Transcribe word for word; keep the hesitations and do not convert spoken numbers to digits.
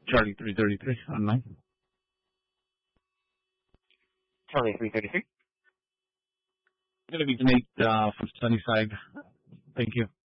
Charlie three thirty-three online. Charlie three thirty-three. Gonna be Nate uh, from Sunnyside. Thank you.